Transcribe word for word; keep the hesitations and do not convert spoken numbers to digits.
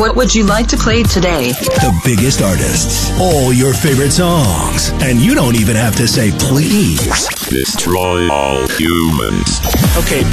What would you like to play today? The biggest artists, all your favorite songs, and you don't even have to say please. Destroy all humans. Okay,